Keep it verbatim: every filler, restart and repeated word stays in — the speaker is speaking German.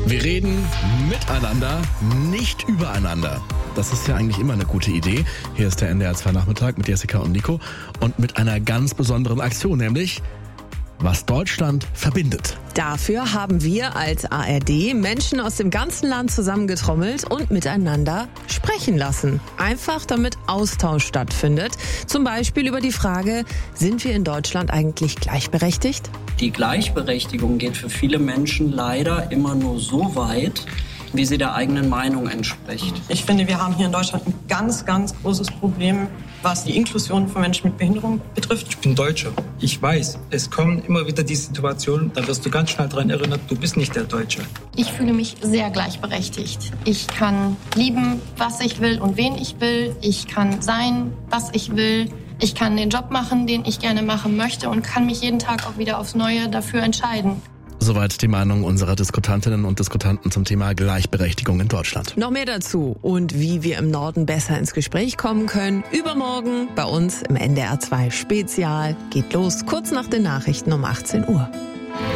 Wir reden miteinander, nicht übereinander. Das ist ja eigentlich immer eine gute Idee. Hier ist der N D R zwei Nachmittag mit Jessica und Nico und mit einer ganz besonderen Aktion, nämlich was Deutschland verbindet. Dafür haben wir als A R D Menschen aus dem ganzen Land zusammengetrommelt und miteinander sprechen lassen. Einfach damit Austausch stattfindet. Zum Beispiel über die Frage, sind wir in Deutschland eigentlich gleichberechtigt? Die Gleichberechtigung geht für viele Menschen leider immer nur so weit, wie sie der eigenen Meinung entspricht. Ich finde, wir haben hier in Deutschland ein ganz, ganz großes Problem, was die Inklusion von Menschen mit Behinderung betrifft. Ich bin Deutscher. Ich weiß, es kommen immer wieder die Situationen, da wirst du ganz schnell daran erinnert, du bist nicht der Deutsche. Ich fühle mich sehr gleichberechtigt. Ich kann lieben, was ich will und wen ich will. Ich kann sein, was ich will. Ich kann den Job machen, den ich gerne machen möchte und kann mich jeden Tag auch wieder aufs Neue dafür entscheiden. Soweit die Meinung unserer Diskutantinnen und Diskutanten zum Thema Gleichberechtigung in Deutschland. Noch mehr dazu und wie wir im Norden besser ins Gespräch kommen können, übermorgen bei uns im N D R zwei Spezial. Geht los kurz nach den Nachrichten um achtzehn Uhr.